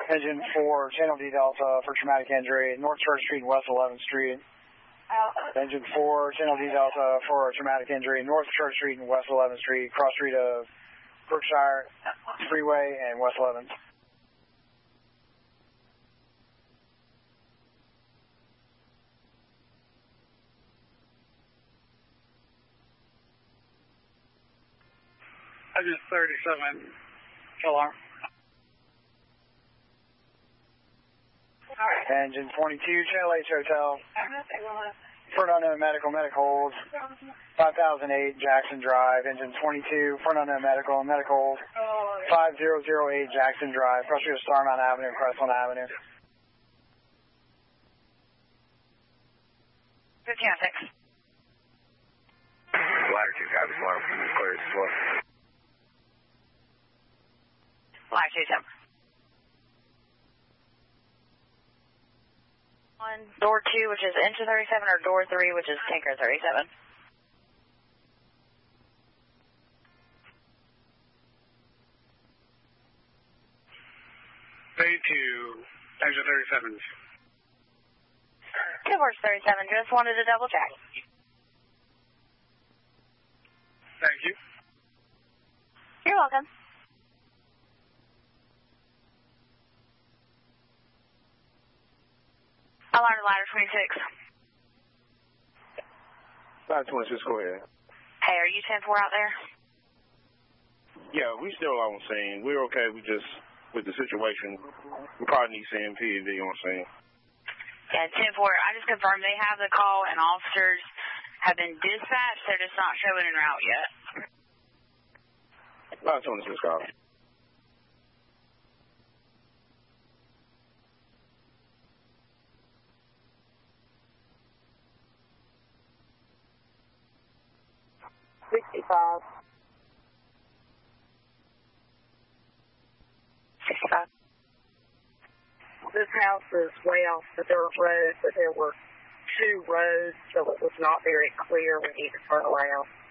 Engine 4, Channel D Delta for traumatic injury, North Church Street and West 11th Street. Engine 4, Channel D Delta for traumatic injury, North Church Street and West 11th Street, cross street of Brookshire Freeway and West 11th. Engine 37, alarm. Engine 22, Channel H Hotel. For an unknown medical hold. 5008 Jackson Drive. Engine 22, for an unknown medical hold. 5008 Jackson Drive. Cross street of Starmount Avenue, Crestline Avenue. 1506. Ladder 2, copy. Alarm clear as well. Ladder 2, 7. On door 2, which is engine 37, or door 3, which is tanker 37. Bay 2, engine 37. Good work, 37. Just wanted to double check. Thank you. You're welcome. Alarm ladder 26. Ladder 26, go ahead. Hey, are you 10-4 out there? Yeah, we still on scene. We're okay. We just, with the situation, we probably need CMP, you know what I'm saying? Yeah, 10-4. I just confirmed they have the call and officers have been dispatched. They're just not showing en route yet. Ladder 26, copy. This house is way off the dirt road, but there were 2 roads, so it was not very clear. We need to turn around.